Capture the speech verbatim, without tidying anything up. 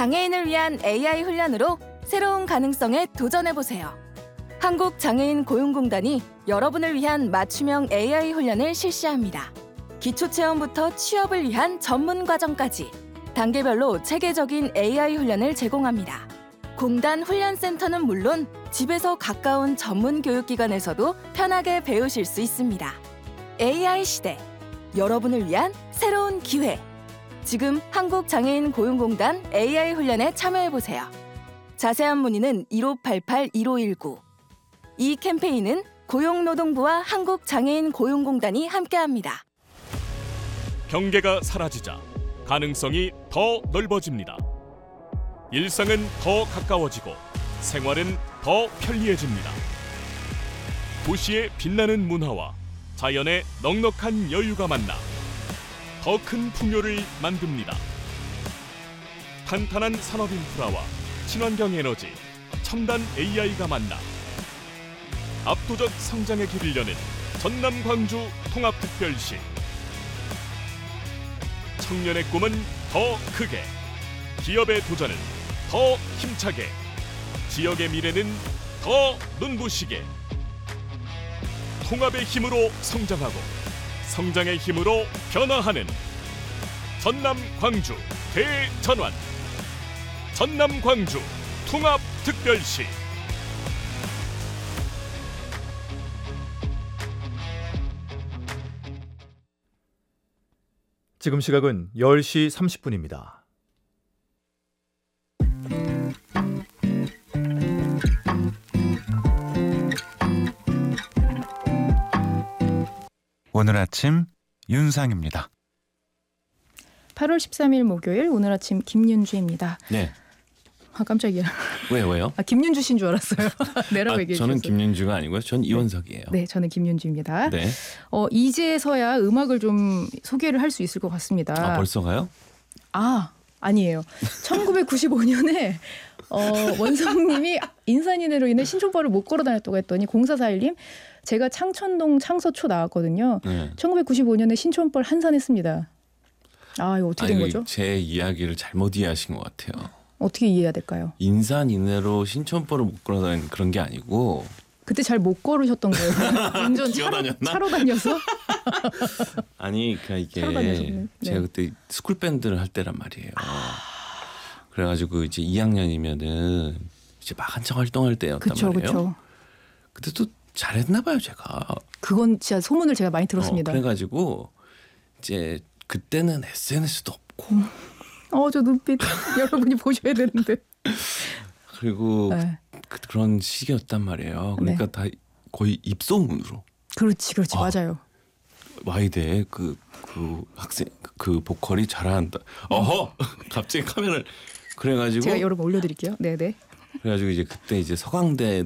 장애인을 위한 에이아이 훈련으로 새로운 가능성에 도전해보세요. 한국장애인고용공단이 여러분을 위한 맞춤형 에이아이 훈련을 실시합니다. 기초체험부터 취업을 위한 전문 과정까지 단계별로 체계적인 에이아이 훈련을 제공합니다. 공단 훈련센터는 물론 집에서 가까운 전문 교육기관에서도 편하게 배우실 수 있습니다. 에이아이 시대, 여러분을 위한 새로운 기회. 지금 한국장애인고용공단 에이아이 훈련에 참여해보세요. 자세한 문의는 일오팔팔 일오일구. 이 캠페인은 고용노동부와 한국장애인고용공단이 함께합니다. 경계가 사라지자 가능성이 더 넓어집니다. 일상은 더 가까워지고 생활은 더 편리해집니다. 도시의 빛나는 문화와 자연의 넉넉한 여유가 만나 더 큰 풍요를 만듭니다. 탄탄한 산업 인프라와 친환경 에너지, 첨단 에이아이가 만나 압도적 성장의 길을 여는 전남 광주 통합특별시. 청년의 꿈은 더 크게, 기업의 도전은 더 힘차게, 지역의 미래는 더 눈부시게. 통합의 힘으로 성장하고 성장의 힘으로 변화하는 전남 광주 대전환. 전남 광주 통합특별시. 지금 시각은 열 시 삼십 분입니다. 오늘 아침 윤상입니다. 팔월 십삼일 목요일 오늘 아침 김윤주입니다. 네. 아 깜짝이야. 왜요? 왜요? 아 김윤주 씨인 줄 알았어요. 내라고 아, 얘기해 저는 주셨어요. 김윤주가 아니고요. 전 이원석이에요. 네, 저는 김윤주입니다. 네. 어, 이제서야 음악을 좀 소개를 할 수 있을 것 같습니다. 아, 벌써 가요? 아, 아니에요. 천구백구십오 년에 어, 원성님이 인산인해로 인해 신촌바를 못 걸어 다녔다고 했더니 공사사일님 제가 창천동 창서초 나왔거든요. 네. 천구백구십오 년에 신촌벌 한산했습니다. 아, 이거 어떻게 된 아니, 거죠? 제 이야기를 잘못 이해하신 것 같아요. 어떻게 이해해야 될까요? 인산 이내로 신촌벌을 못 걸어다니는 그런 게 아니고 그때 잘 못 걸으셨던 거예요. 운전 차로, 기어다녔나? 차로 다녀서? 아니 그러니까 이게 차로 다녔었네. 네. 제가 그때 스쿨 밴드를 할 때란 말이에요. 그래가지고 이제 이 학년이면은 이제 막 한창 활동할 때였단 그쵸, 말이에요. 그쵸. 그때 또 잘했나 봐요 제가. 그건 진짜 소문을 제가 많이 들었습니다. 어, 그래가지고 이제 그때는 에스엔에스도 없고 어, 저 눈빛 여러분이 보셔야 되는데. 그리고 네. 그, 그런 시기였단 말이에요. 그러니까 네. 다 거의 입소문으로 그렇지, 그렇지, 아. 맞아요. 와이드에 그, 그 학생 그 보컬이 잘한다. 어허 갑자기 카메라를 그래가지고 제가 여러분 올려드릴게요. 네네. 그래가지고 이제 그때 이제 서강대